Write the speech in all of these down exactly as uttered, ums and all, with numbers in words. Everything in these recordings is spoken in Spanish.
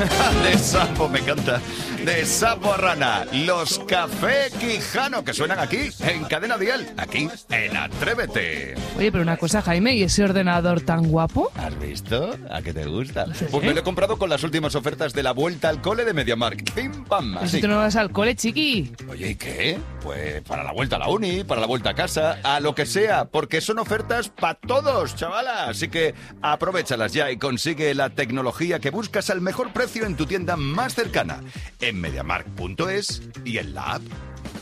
De sapo, me encanta. De sapo a rana. Los Café Quijano, que suenan aquí, en Cadena Dial. Aquí, en Atrévete. Oye, pero una cosa, Jaime, ¿y ese ordenador tan guapo? ¿Has visto? ¿A qué te gusta? Sí. Pues me lo he comprado con las últimas ofertas de la vuelta al cole de MediaMarkt. Pim, pam, Pero así. si tú no vas al cole, chiqui. Oye, ¿y qué? Pues para la vuelta a la uni, para la vuelta a casa, a lo que sea, porque son ofertas para todos, chavala. Así que aprovéchalas ya y consigue la tecnología que buscas al mejor precio en tu tienda más cercana, en mediamarkt punto es y en la app.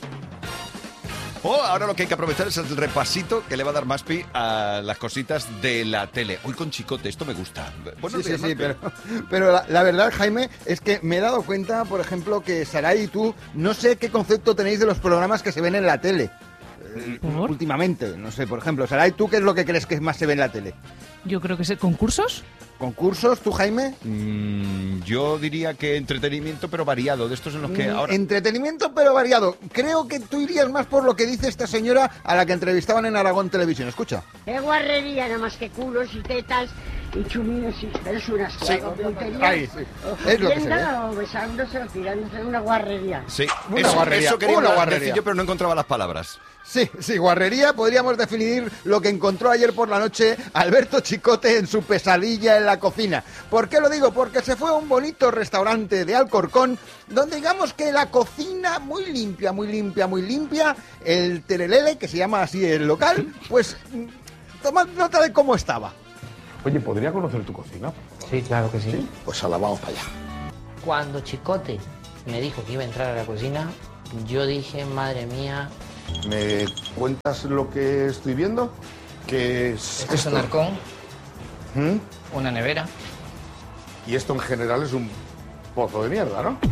Oh, ahora lo que hay que aprovechar es el repasito que le va a dar Maspi a las cositas de la tele. Hoy con Chicote, esto me gusta. Buenos Sí, días, sí, sí, Maspi. pero, pero la, la verdad, Jaime, es que me he dado cuenta, por ejemplo, que Saray y tú, no sé qué concepto tenéis de los programas que se ven en la tele. eh, ¿Por? Últimamente, no sé, por ejemplo, Saray, ¿tú qué es lo que crees que más se ve en la tele? Yo creo que es concursos. ¿Concursos, tú, Jaime? Mm, yo diría que entretenimiento, pero variado, de estos en los que Mm, ahora... Entretenimiento, pero variado. Creo que tú irías más por lo que dice esta señora a la que entrevistaban en Aragón Televisión. Escucha. Es guarrería, nada más que culos y tetas y chuminos y... Pero es una Sí. tontería. Ahí, sí. Es lo que se ve. O besándose o tirándose, una guarrería. Sí, Una eso, guarrería, eso quería una hablar- guarrería. decir yo, pero no encontraba las palabras. Sí, sí, guarrería, podríamos definir lo que encontró ayer por la noche Alberto Chicote en su pesadilla en la cocina. ¿Por qué lo digo? Porque se fue a un bonito restaurante de Alcorcón, donde digamos que la cocina muy limpia, muy limpia, muy limpia, el Terelele, que se llama así el local, pues mm, tomad nota de cómo estaba. Oye, ¿podría conocer tu cocina? Sí, claro que sí. Pues ahora vamos para allá. Cuando Chicote me dijo que iba a entrar a la cocina, yo dije, madre mía, ¿Me cuentas lo que estoy viendo? ¿Qué es esto es un arcón, ¿Mm? una nevera. Y esto en general es un pozo de mierda, ¿no?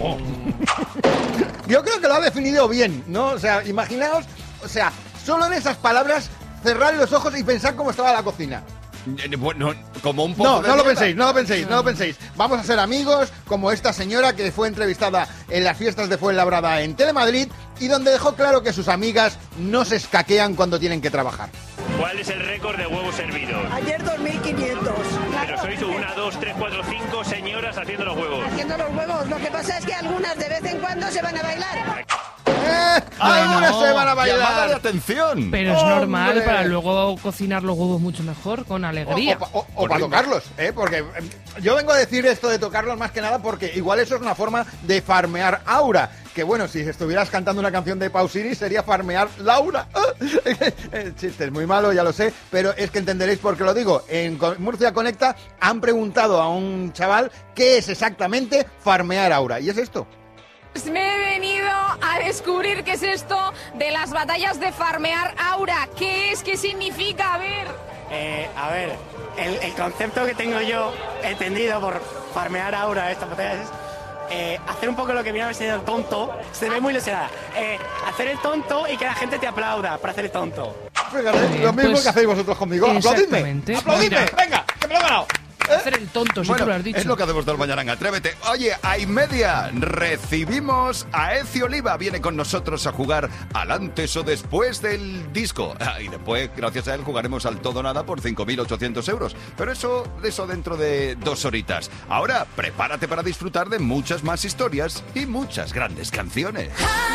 Yo creo que lo ha definido bien, ¿no? O sea, imaginaos, o sea, solo en esas palabras, cerrar los ojos y pensar cómo estaba la cocina. Eh, Bueno, como un poco No, de no lo mierda. penséis, no lo penséis, no lo penséis. Vamos a ser amigos, como esta señora que fue entrevistada en las fiestas de Fuenlabrada en Telemadrid y donde dejó claro que sus amigas no se escaquean cuando tienen que trabajar. ¿Cuál es el récord de huevos servidos? Ayer dos mil quinientos. Pero sois una, dos, tres, cuatro, cinco señoras haciendo los huevos. Haciendo los huevos. Lo que pasa es que algunas de vez en cuando se van a bailar. ¡Eh! ¡Algunas no, se van a Llamada de bailar! atención. Pero es ¡Hombre! normal para luego cocinar los huevos mucho mejor, con O, alegría. o- o- o para tocarlos, ¿eh? Porque eh, yo vengo a decir esto de tocarlos más que nada porque igual eso es una forma de farmear aura. Que bueno, si estuvieras cantando una canción de Pausini sería farmear Laura. El chiste es muy malo, ya lo sé, pero es que entenderéis por qué lo digo. En Co- Murcia Conecta han preguntado a un chaval qué es exactamente farmear aura. Y es esto. Me he venido a descubrir qué es esto de las batallas de farmear aura. ¿Qué es? ¿Qué significa? A ver. Eh, a ver, el, el concepto que tengo yo entendido por farmear aura de estas batallas es eh, hacer un poco lo que viene a ser el tonto. Se ve muy lesionada. Eh, hacer el tonto y que la gente te aplauda para hacer el tonto. Fíjate, Bien, lo mismo pues, que hacéis vosotros conmigo. ¡Aplaudidme! exactamente. ¡Aplaudidme! Mira. ¡Venga, que me lo he ganado! Hacer el tonto, si Bueno, tú lo has dicho. es lo que hacemos todos mañana en Atrévete. Oye, a y media recibimos a Ezi Oliva. Viene con nosotros a jugar al antes o después del disco. Ah, y después, gracias a él, jugaremos al todo o nada por cinco mil ochocientos euros. Pero eso, eso dentro de dos horitas. Ahora, prepárate para disfrutar de muchas más historias y muchas grandes canciones.